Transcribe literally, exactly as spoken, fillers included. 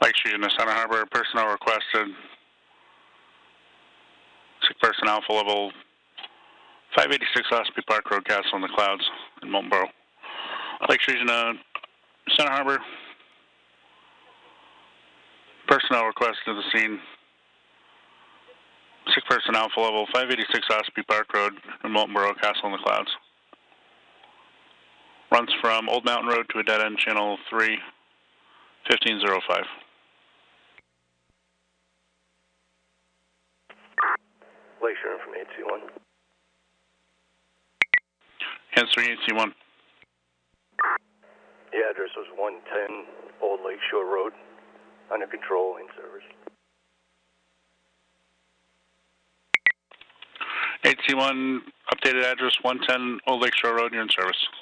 Lakeshore in the Center Harbor, personnel requested. Sick person Alpha level five eighty-six Ospey Park Road, Castle in the Clouds in Molten Borough. Lakeshore in the Center Harbor, personnel requested to the scene. Sick person Alpha level five eighty-six Ospey Park Road in Molten Borough, Castle in the Clouds. Runs from Old Mountain Road to a dead end, channel three, fifteen oh five. Lakeshore from eight C one. Hands three, eight C one. The address was one ten Old Lakeshore Road, under control, in service. eight C one, updated address one ten Old Lakeshore Road, you're in service.